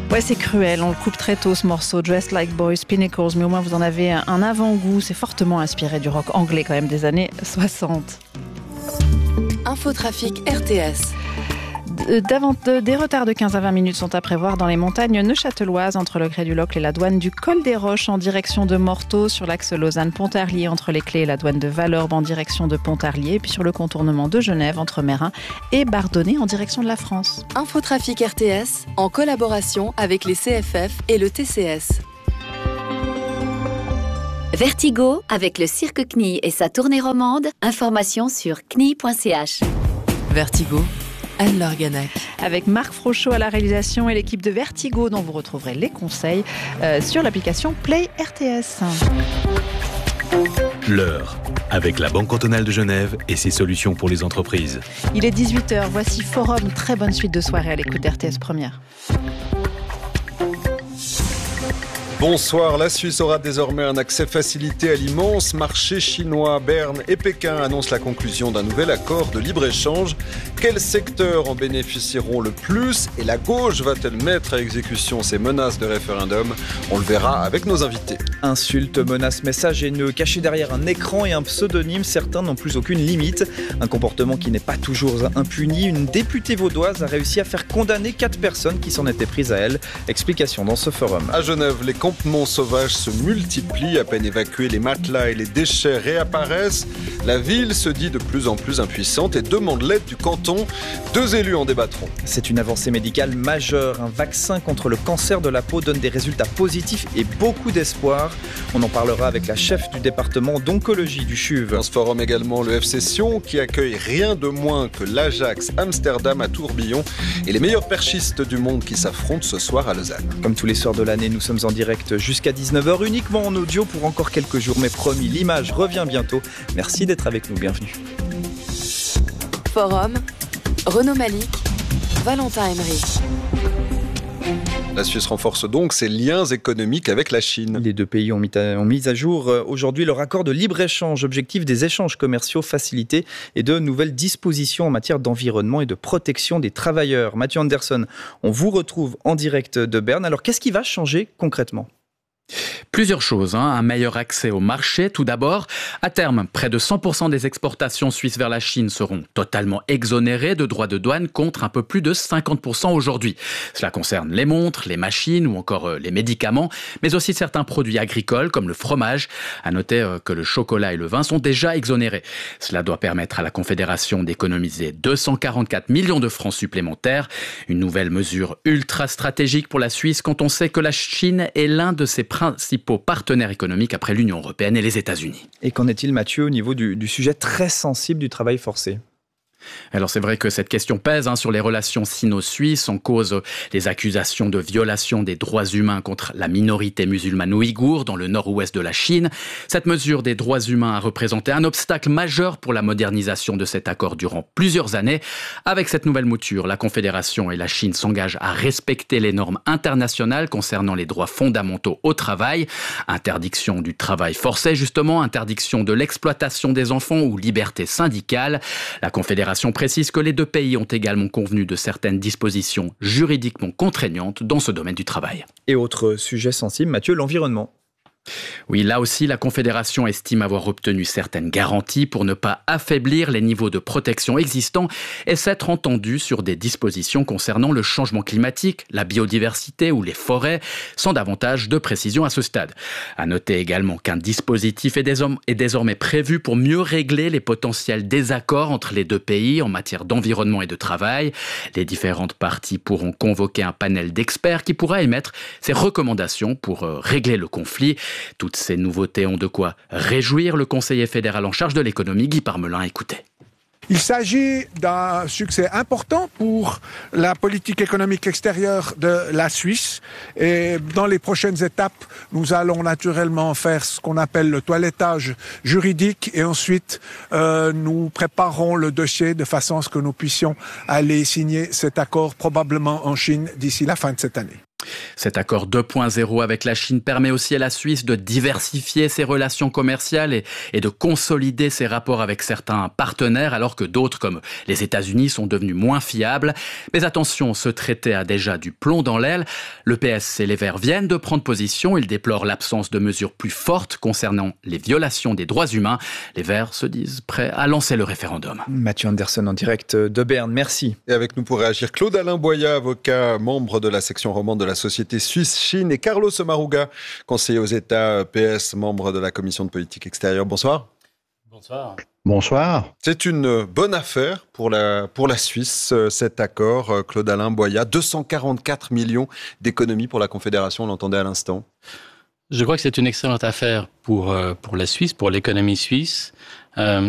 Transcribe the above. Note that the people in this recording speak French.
Ouais, c'est cruel, on le coupe très tôt ce morceau, Dressed Like Boys, Pinnacles, mais au moins vous en avez un avant-goût, c'est fortement inspiré du rock anglais quand même des années 60. Infotrafic RTS. Des retards de 15 à 20 minutes sont à prévoir dans les montagnes neuchâteloises entre le Grès-du-Locle et la douane du Col des Roches en direction de Morteau, sur l'axe Lausanne-Pontarlier entre les Clés et la douane de Valorbe en direction de Pontarlier, puis sur le contournement de Genève entre Meyrin et Bardonnay en direction de la France. Infotrafic RTS en collaboration avec les CFF et le TCS. Vertigo avec le Cirque CNI et sa tournée romande. Information sur cni.ch. Vertigo, Anne Lorganac. Avec Marc Frochot à la réalisation et l'équipe de Vertigo dont vous retrouverez les conseils sur l'application Play RTS. L'heure, avec la Banque cantonale de Genève et ses solutions pour les entreprises. Il est 18h, voici Forum, très bonne suite de soirée à l'écoute d'RTS Première. Bonsoir, la Suisse aura désormais un accès facilité à l'immense marché chinois. Berne et Pékin annoncent la conclusion d'un nouvel accord de libre-échange. Quels secteurs en bénéficieront le plus et la gauche va-t-elle mettre à exécution ces menaces de référendum? On le verra avec nos invités. Insultes, menaces, messages haineux, cachés derrière un écran et un pseudonyme, certains n'ont plus aucune limite. Un comportement qui n'est pas toujours impuni. Une députée vaudoise a réussi à faire condamner 4 personnes qui s'en étaient prises à elle. Explication dans ce forum. À Genève, les campements sauvages se multiplient. À peine évacués, les matelas et les déchets réapparaissent. La ville se dit de plus en plus impuissante et demande l'aide du canton. 2 élus en débattront. C'est une avancée médicale majeure. Un vaccin contre le cancer de la peau donne des résultats positifs et beaucoup d'espoir. On en parlera avec la chef du département d'oncologie du CHUV. Dans ce forum également, le FC Sion qui accueille rien de moins que l'Ajax Amsterdam à Tourbillon et les meilleurs perchistes du monde qui s'affrontent ce soir à Lausanne. Comme tous les soirs de l'année, nous sommes en direct jusqu'à 19h, uniquement en audio pour encore quelques jours. Mais promis, l'image revient bientôt. Merci d'être avec nous, bienvenue. Forum, Renaud Malik, Valentin Emery. La Suisse renforce donc ses liens économiques avec la Chine. Les 2 pays ont mis à jour aujourd'hui leur accord de libre-échange, objectif des échanges commerciaux facilités et de nouvelles dispositions en matière d'environnement et de protection des travailleurs. Mathieu Anderson, on vous retrouve en direct de Berne. Alors qu'est-ce qui va changer concrètement ? Plusieurs choses, un meilleur accès au marché. Tout d'abord, à terme, près de 100% des exportations suisses vers la Chine seront totalement exonérées de droits de douane contre un peu plus de 50% aujourd'hui. Cela concerne les montres, les machines ou encore les médicaments, mais aussi certains produits agricoles comme le fromage. À noter que le chocolat et le vin sont déjà exonérés. Cela doit permettre à la Confédération d'économiser 244 millions de francs supplémentaires. Une nouvelle mesure ultra stratégique pour la Suisse quand on sait que la Chine est l'un de ses principaux partenaires économiques après l'Union européenne et les États-Unis. Et qu'en est-il, Mathieu, au niveau du sujet très sensible du travail forcé ? Alors c'est vrai que cette question pèse sur les relations sino-suisses. En cause les accusations de violation des droits humains contre la minorité musulmane ouïghour dans le nord-ouest de la Chine. Cette mesure des droits humains a représenté un obstacle majeur pour la modernisation de cet accord durant plusieurs années. Avec cette nouvelle mouture, la Confédération et la Chine s'engagent à respecter les normes internationales concernant les droits fondamentaux au travail. Interdiction du travail forcé justement, interdiction de l'exploitation des enfants ou liberté syndicale. La Confédération précise que les 2 pays ont également convenu de certaines dispositions juridiquement contraignantes dans ce domaine du travail. Et autre sujet sensible, Mathieu, l'environnement. Oui, là aussi, la Confédération estime avoir obtenu certaines garanties pour ne pas affaiblir les niveaux de protection existants et s'être entendue sur des dispositions concernant le changement climatique, la biodiversité ou les forêts, sans davantage de précision à ce stade. À noter également qu'un dispositif est désormais prévu pour mieux régler les potentiels désaccords entre les 2 pays en matière d'environnement et de travail. Les différentes parties pourront convoquer un panel d'experts qui pourra émettre ses recommandations pour régler le conflit. Toutes ces nouveautés ont de quoi réjouir le conseiller fédéral en charge de l'économie, Guy Parmelin. Écoutez. Il s'agit d'un succès important pour la politique économique extérieure de la Suisse. Et dans les prochaines étapes, nous allons naturellement faire ce qu'on appelle le toilettage juridique. Et ensuite, nous préparons le dossier de façon à ce que nous puissions aller signer cet accord probablement en Chine d'ici la fin de cette année. Cet accord 2.0 avec la Chine permet aussi à la Suisse de diversifier ses relations commerciales et de consolider ses rapports avec certains partenaires, alors que d'autres, comme les États-Unis, sont devenus moins fiables. Mais attention, ce traité a déjà du plomb dans l'aile. Le PS et les Verts viennent de prendre position. Ils déplorent l'absence de mesures plus fortes concernant les violations des droits humains. Les Verts se disent prêts à lancer le référendum. Mathieu Anderson en direct de Berne, merci. Et avec nous pour réagir, Claude-Alain Boya, avocat, membre de la section romande de la Société Suisse-Chine, et Carlos Omaruga, conseiller aux États PS, membre de la Commission de politique extérieure. Bonsoir. Bonsoir. Bonsoir. C'est une bonne affaire pour la Suisse, cet accord, Claude-Alain Boya. 244 millions d'économies pour la Confédération, on l'entendait à l'instant. Je crois que c'est une excellente affaire pour la Suisse, pour l'économie suisse.